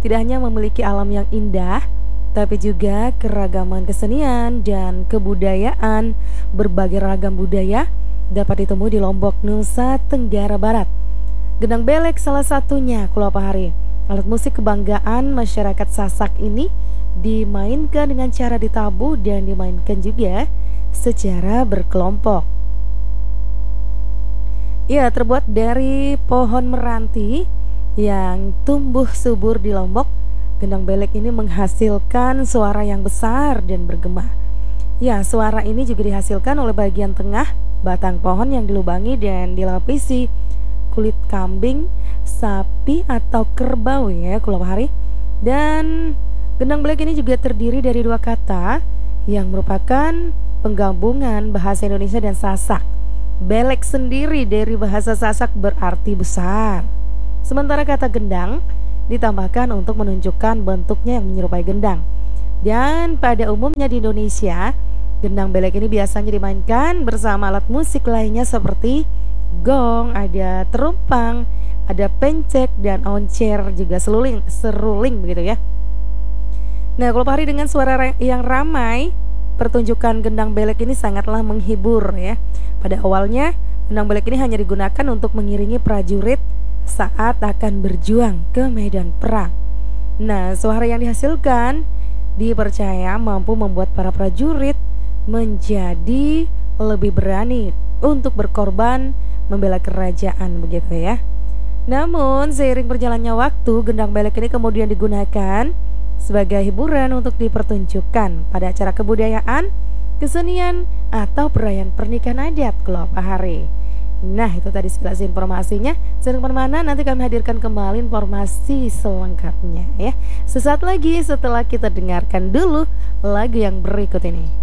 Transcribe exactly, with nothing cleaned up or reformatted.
tidak hanya memiliki alam yang indah, tapi juga keragaman kesenian dan kebudayaan. Berbagai ragam budaya dapat ditemui di Lombok, Nusa Tenggara Barat. Gendang belek salah satunya, Kulo Pahari. Alat musik kebanggaan masyarakat Sasak ini dimainkan dengan cara ditabuh dan dimainkan juga secara berkelompok. Ya, terbuat dari pohon meranti yang tumbuh subur di Lombok, gendang belek ini menghasilkan suara yang besar dan bergema. Ya, suara ini juga dihasilkan oleh bagian tengah batang pohon yang dilubangi dan dilapisi kulit kambing, sapi atau kerbau ya, Kulo Pahari. Dan gendang belek ini juga terdiri dari dua kata yang merupakan penggabungan bahasa Indonesia dan Sasak. Belek sendiri dari bahasa Sasak berarti besar, sementara kata gendang ditambahkan untuk menunjukkan bentuknya yang menyerupai gendang. Dan pada umumnya di Indonesia, gendang belek ini biasanya dimainkan bersama alat musik lainnya seperti gong, ada terumpang, ada pencek, dan oncer, juga seruling, seruling begitu ya. Nah, kalau Pahari, dengan suara yang ramai, pertunjukan gendang belek ini sangatlah menghibur ya. Pada awalnya, gendang belek ini hanya digunakan untuk mengiringi prajurit saat akan berjuang ke medan perang. Nah, suara yang dihasilkan dipercaya mampu membuat para prajurit menjadi lebih berani untuk berkorban membela kerajaan begitu ya. Namun, seiring berjalannya waktu, gendang belek ini kemudian digunakan sebagai hiburan untuk dipertunjukkan pada acara kebudayaan, kesenian, atau perayaan pernikahan adat, Kulo Pahari. Nah, itu tadi sekilas informasinya. Jangan kemana-mana, nanti kami hadirkan kembali informasi selengkapnya ya. Sesaat lagi setelah kita dengarkan dulu lagu yang berikut ini.